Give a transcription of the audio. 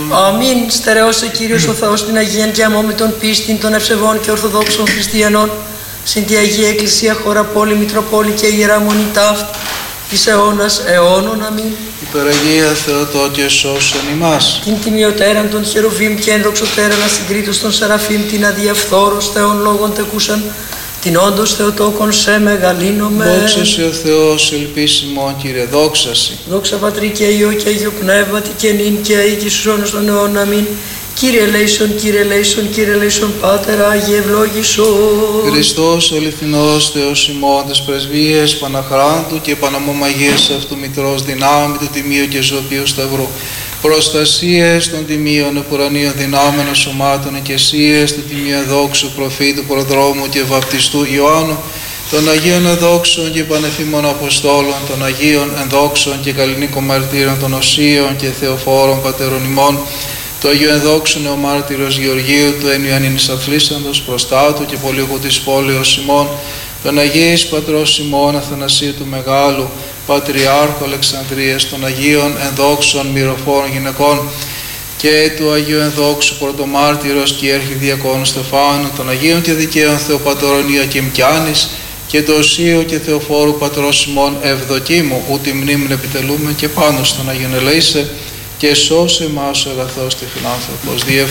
Αμήν. Στερεώσε Κύριος ο Θεός την Αγίαν και αμόμητον πίστην των ευσεβών και ορθοδόξων χριστιανών, συν τη Αγία Εκκλησία, χώρα, πόλη, Μητροπόλη και Ιερά Μονή ταύτ, εις αιώνας αιώνων. Αμήν. Υπεραγία Θεοτόκε σώσον ημάς. Την τιμιωτέραν των χερουβίμ και ενδοξωτέραν ασυγκρίτως των Σεραφείμ, την αδιαφθόρος Θεών λόγων τεκούσαν, την όντως Θεοτόκον σε μεγαλύνομαι. Δόξα σε ο Θεός, ελπίσιμον Κύριε, δόξα σε. Δόξα Πατρί και Υιό και Αγίο Πνεύματι και νυν και αεί και στους αιώνας των αιώνων. Αμήν. Κύριε ελέησον, Κύριε ελέησον, Κύριε ελέησον, Πάτερ Άγιε ευλόγησον. Χριστός αληθινός Θεός ημών, τες πρεσβείες Παναχράντου και Παναμομαγίας αυτού Μητρός, δυνάμει του Τιμίου και Ζωοποιού Σταυρού, προστασίες των τιμίων επουρανίων δυνάμενων σωμάτων, εκκλησίες του Τιμίου Δόξου Προφήτου Προδρόμου και Βαπτιστού Ιωάννου, των Αγίων Ενδόξων και Πανεφήμων Αποστόλων, των Αγίων Ενδόξων και Καλλινίκων Μαρτύρων, των Οσίων και Θεοφόρων Πατέρων ημών, του Αγίου Ενδόξου Νεομάρτυρος Γεωργίου, του εν Ιωαννίνης Αθλήσαντος, προστάτου και πολίγου της πόλεως ημών, των Αγίης Πατρός ημών Αθανασίου του Μεγάλου, Πατριάρχου Αλεξανδρίας, των Αγίων Ενδόξων Μυροφόρων Γυναικών και του Αγίου Ενδόξου Πρωτομάρτυρος και Αρχιδιακόνου Στεφάνου, των Αγίων και Δικαίων Θεοπατώρων Ιακήμ κι Άννης και του Οσίου και Θεοφόρου Πατρός ημών Ευδοκίμου, ούτι μνήμην επιτελούμε και πάνω στον Αγίον ελέησε και σώσε εμάς ο αγαθός και φιλάνθρωπος.